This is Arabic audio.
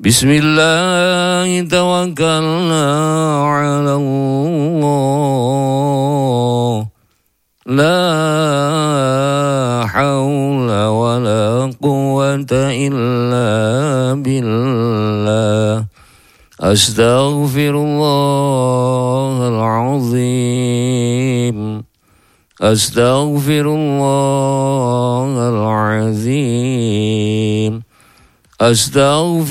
بسم الله توكلنا على الله لا حول ولا قوة إلا بالله أستغفر الله العظيم أستغفر الله العظيم أستغفر